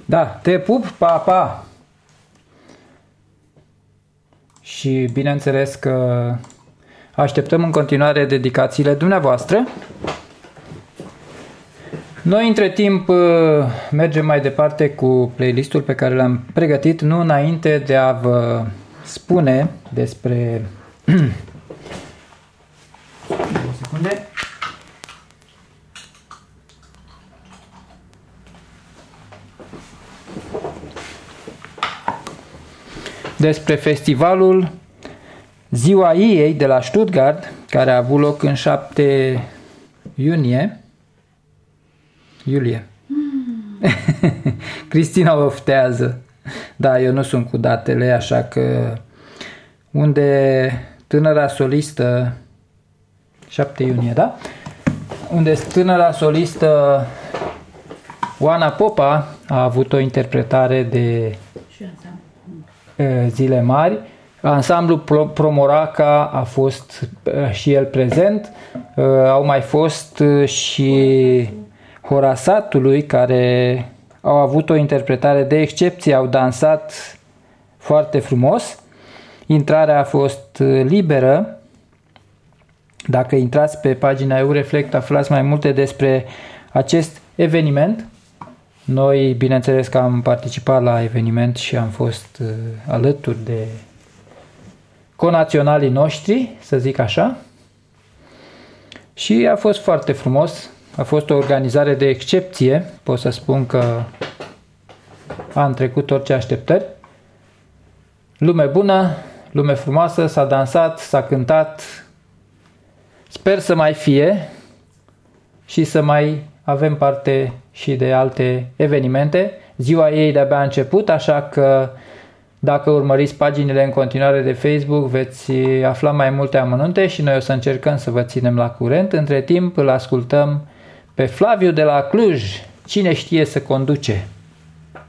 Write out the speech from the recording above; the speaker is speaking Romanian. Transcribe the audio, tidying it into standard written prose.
Da, te pup, pa, pa! Și bineînțeles că așteptăm în continuare dedicațiile dumneavoastră. Noi între timp mergem mai departe cu playlistul pe care l-am pregătit, nu înainte de a vă spune despre... Două secunde. Despre festivalul Ziua Iei de la Stuttgart, care a avut loc în 7 iulie. Cristina oftează. Da, eu nu sunt cu datele, așa că unde tânăra solistă 7 iunie, da? Unde tânăra solistă Oana Popa a avut o interpretare de Zile Mari. Ansamblul Promoraca a fost și el prezent. Au mai fost și Horasatului, care au avut o interpretare de excepție, au dansat foarte frumos. Intrarea a fost liberă. Dacă intrați pe pagina Eureflect, aflați mai multe despre acest eveniment. Noi, bineînțeles că am participat la eveniment și am fost alături de conaționalii noștri, să zic așa. Și a fost foarte frumos. A fost o organizare de excepție. Pot să spun că a întrecut orice așteptări. Lume bună, lume frumoasă, s-a dansat, s-a cântat. Sper să mai fie și să mai avem parte și de alte evenimente. Ziua ei de-abia a început, așa că dacă urmăriți paginile în continuare de Facebook, veți afla mai multe amănunte și noi o să încercăm să vă ținem la curent. Între timp îl ascultăm pe Flaviu de la Cluj. Cine știe să conduce?